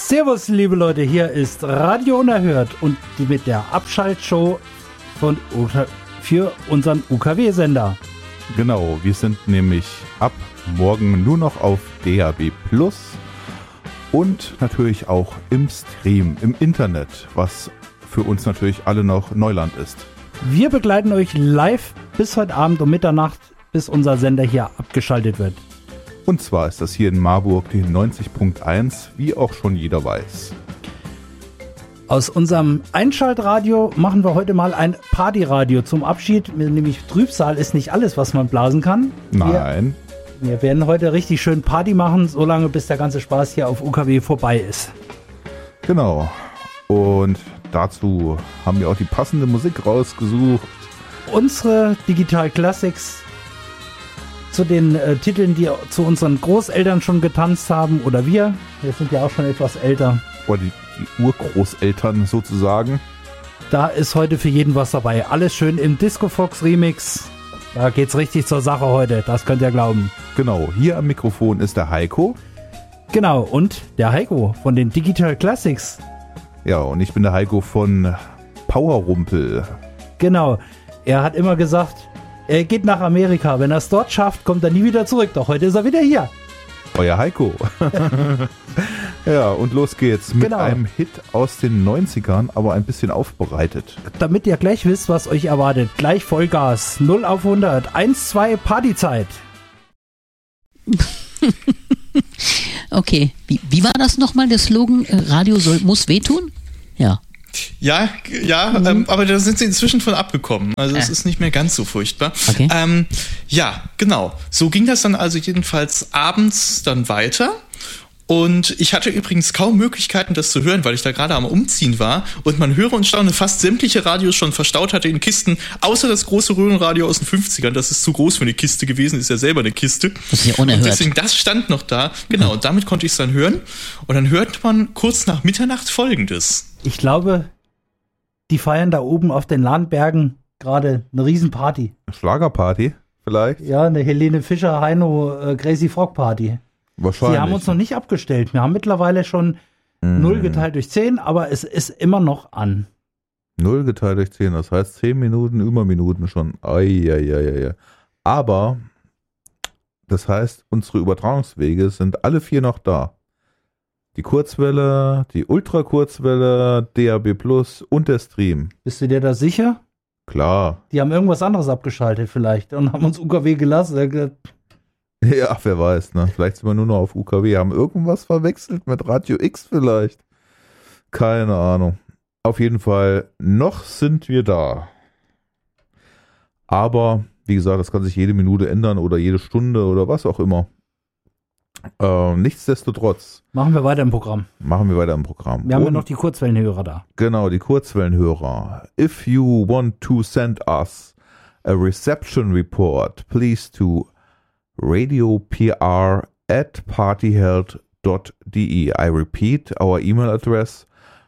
Servus, liebe Leute, hier ist Radio Unerhört und mit der Abschaltshow für unseren UKW-Sender. Genau, wir sind nämlich ab morgen nur noch auf DAB+ und natürlich auch im Stream, im Internet, was für uns natürlich alle noch Neuland ist. Wir begleiten euch live bis heute Abend um Mitternacht, bis unser Sender hier abgeschaltet wird. Und zwar ist das hier in Marburg die 90.1, wie auch schon jeder weiß. Aus unserem Einschaltradio machen wir heute mal ein Partyradio zum Abschied. Nämlich Trübsal ist nicht alles, was man blasen kann. Nein. Wir werden heute richtig schön Party machen, solange bis der ganze Spaß hier auf UKW vorbei ist. Genau. Und dazu haben wir auch die passende Musik rausgesucht. Unsere Digital Classics zu den Titeln, die zu unseren Großeltern schon getanzt haben. Oder wir sind ja auch schon etwas älter. Oder die Urgroßeltern sozusagen. Da ist heute für jeden was dabei. Alles schön im Disco Fox Remix. Da geht's richtig zur Sache heute, das könnt ihr glauben. Genau, hier am Mikrofon ist der Heiko. Genau, und der Heiko von den Digital Classics. Ja, und ich bin der Heiko von Powerrumpel. Genau, er hat immer gesagt, er geht nach Amerika. Wenn er es dort schafft, kommt er nie wieder zurück. Doch heute ist er wieder hier. Euer Heiko. Ja, und los geht's mit einem Hit aus den 90ern, aber ein bisschen aufbereitet. Damit ihr gleich wisst, was euch erwartet, gleich Vollgas, 0 auf 100, 1, 2, Partyzeit. Okay, wie war das nochmal, der Slogan, Radio muss wehtun? Ja. Ja, aber da sind sie inzwischen von abgekommen. Also es ist nicht mehr ganz so furchtbar. Okay. Ja, genau. So ging das dann also jedenfalls abends dann weiter. Und ich hatte übrigens kaum Möglichkeiten, das zu hören, weil ich da gerade am Umziehen war und man höre und staune, fast sämtliche Radios schon verstaut hatte in Kisten, außer das große Röhrenradio aus den 50ern. Das ist zu groß für eine Kiste gewesen, ist ja selber eine Kiste. Das ist ja unerhört. Und deswegen, das stand noch da. Genau, und damit konnte ich es dann hören. Und dann hört man kurz nach Mitternacht Folgendes. Ich glaube, die feiern da oben auf den Lahnbergen gerade eine Riesenparty. Schlagerparty vielleicht? Ja, eine Helene Fischer, Heino, Crazy Frog Party. Wahrscheinlich. Sie haben uns noch nicht abgestellt. Wir haben mittlerweile schon 0 geteilt durch 10, aber es ist immer noch an. 0 geteilt durch 10, das heißt 10 Minuten über Minuten schon. Eieieiei. Aber das heißt, unsere Übertragungswege sind alle 4 noch da. Die Kurzwelle, die Ultrakurzwelle, DAB+ und der Stream. Bist du dir da sicher? Klar. Die haben irgendwas anderes abgeschaltet vielleicht und haben uns UKW gelassen. Ja, wer weiß, ne? Vielleicht sind wir nur noch auf UKW. Haben irgendwas verwechselt mit Radio X vielleicht? Keine Ahnung. Auf jeden Fall, noch sind wir da. Aber, wie gesagt, das kann sich jede Minute ändern oder jede Stunde oder was auch immer. Nichtsdestotrotz. Machen wir weiter im Programm. Wir haben ja noch die Kurzwellenhörer da. Genau, die Kurzwellenhörer. If you want to send us a reception report, please to radiopr@partyheld.de. I repeat our email address,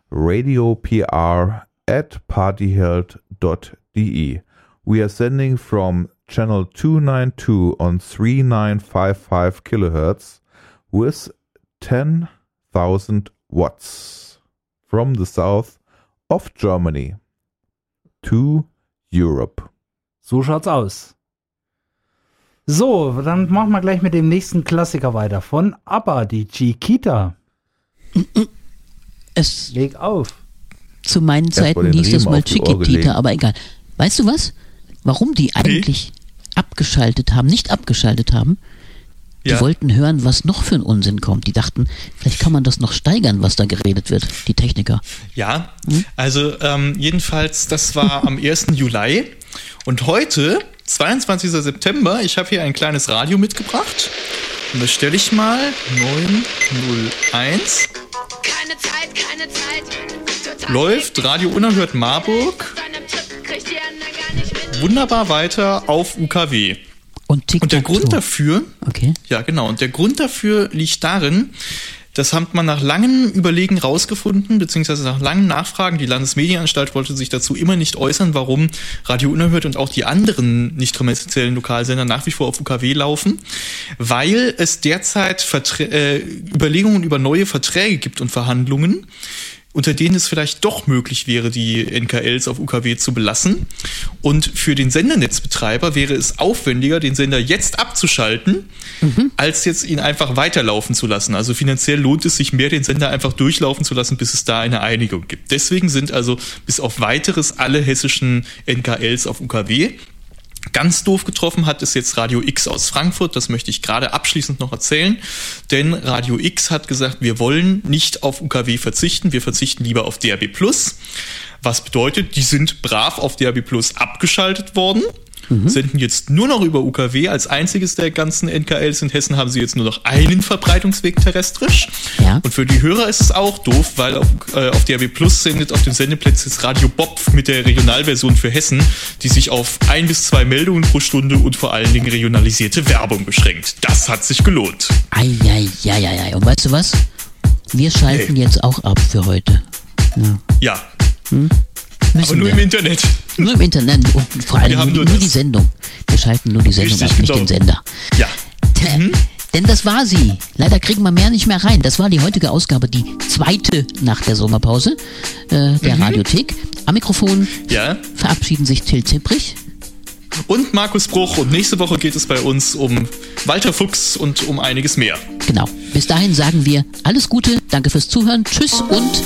radiopr@partyheld.de. We are sending from channel 292 on 3955 kilohertz with 10,000 watts from the south of Germany to Europe. So schaut's aus. So, dann machen wir gleich mit dem nächsten Klassiker weiter. Von ABBA, die Chiquita. Leg auf. Zu meinen Zeiten hieß das mal Chiquitita, aber egal. Weißt du was? Warum die eigentlich nicht abgeschaltet haben? Die wollten hören, was noch für ein Unsinn kommt. Die dachten, vielleicht kann man das noch steigern, was da geredet wird, die Techniker. Ja, also jedenfalls, das war am 1. Juli. Und heute, 22. September, ich habe hier ein kleines Radio mitgebracht. Und das stelle ich mal 901. Keine Zeit. Läuft Radio Unerhört Marburg. Wunderbar weiter auf UKW. Und der Grund dafür, ja genau, und der Grund dafür liegt darin, Das hat man nach langem Überlegen rausgefunden, beziehungsweise nach langen Nachfragen. Die Landesmedienanstalt wollte sich dazu immer nicht äußern, warum Radio Unerhört und auch die anderen nicht kommerziellen Lokalsender nach wie vor auf UKW laufen, weil es derzeit Überlegungen über neue Verträge gibt und Verhandlungen, unter denen es vielleicht doch möglich wäre, die NKLs auf UKW zu belassen. Und für den Sendernetzbetreiber wäre es aufwendiger, den Sender jetzt abzuschalten, als jetzt ihn einfach weiterlaufen zu lassen. Also finanziell lohnt es sich mehr, den Sender einfach durchlaufen zu lassen, bis es da eine Einigung gibt. Deswegen sind also bis auf Weiteres alle hessischen NKLs auf UKW. Ganz doof getroffen hat es jetzt Radio X aus Frankfurt, das möchte ich gerade abschließend noch erzählen, denn Radio X hat gesagt, wir wollen nicht auf UKW verzichten, wir verzichten lieber auf DAB+, was bedeutet, die sind brav auf DAB+ abgeschaltet worden, senden jetzt nur noch über UKW, als einziges der ganzen NKLs in Hessen haben sie jetzt nur noch einen Verbreitungsweg terrestrisch. Ja. Und für die Hörer ist es auch doof, weil auf DAB+ sendet auf dem Sendeplatz jetzt Radio Bob mit der Regionalversion für Hessen, die sich auf 1 bis 2 Meldungen pro Stunde und vor allen Dingen regionalisierte Werbung beschränkt. Das hat sich gelohnt. Eieieiei. Und weißt du was? Wir schalten jetzt auch ab für heute. Ja. Aber nur im Internet. Nur im Internet und vor allem nur die Sendung. Wir schalten nur die Sendung ab, nicht den Sender. Ja. Denn das war sie. Leider kriegen wir mehr nicht mehr rein. Das war die heutige Ausgabe, die zweite nach der Sommerpause der Radiothek. Am Mikrofon verabschieden sich Till Zipprich und Markus Bruch. Und nächste Woche geht es bei uns um Walter Fuchs und um einiges mehr. Genau. Bis dahin sagen wir alles Gute, danke fürs Zuhören, tschüss und